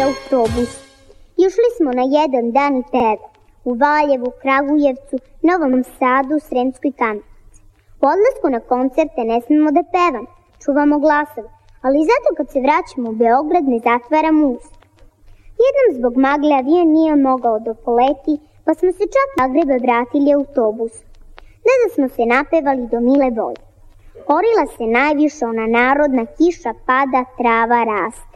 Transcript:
autobus. Išli smo na jedan dan i peva u Valjevu, Kragujevcu, Novom Sadu, Sremskoj Kamenici. U odlasku na koncerte ne smemo da pevamo, čuvamo glasove, ali zato kad se vraćamo u Beograd ne zatvaramo usta. Jednom zbog magle avion nije mogao da poleti, pa smo se čak na Zagreba vratili autobusom. Da smo se napevali do mile volje. Orila se najviše ona narodna kiša pada, trava raste.